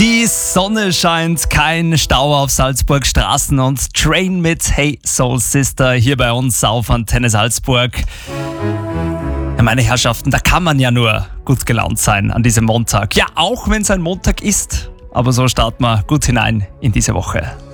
Die Sonne scheint, kein Stau auf Salzburg Straßen und Train mit Hey Soul Sister hier bei uns auf Antenne Salzburg. Ja, meine Herrschaften, da kann man ja nur gut gelaunt sein an diesem Montag. Ja, auch wenn es ein Montag ist, aber so starten wir gut hinein in diese Woche.